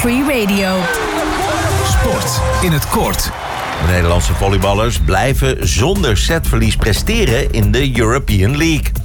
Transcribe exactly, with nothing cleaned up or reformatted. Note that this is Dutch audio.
Free Radio. Sport in het kort. De Nederlandse volleyballers blijven zonder setverlies presteren in de European League.